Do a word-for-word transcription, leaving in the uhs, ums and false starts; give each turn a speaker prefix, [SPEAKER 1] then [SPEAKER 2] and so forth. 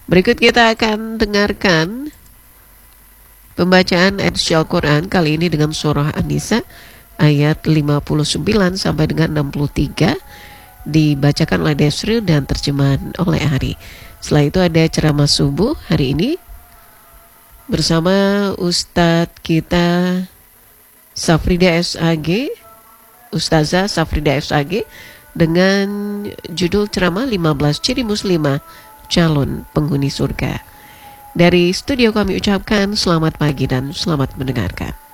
[SPEAKER 1] Berikut kita akan dengarkan pembacaan ayat Al-Quran kali ini dengan surah An-Nisa ayat lima puluh sembilan sampai dengan enam puluh tiga, dibacakan oleh Desri dan terjemahan oleh Ari. Setelah itu ada ceramah subuh hari ini bersama Ustadz kita Safrida S A G, Ustazah Safrida S A G, dengan judul ceramah lima belas ciri muslimah calon penghuni surga. Dari studio kami ucapkan selamat pagi dan selamat mendengarkan.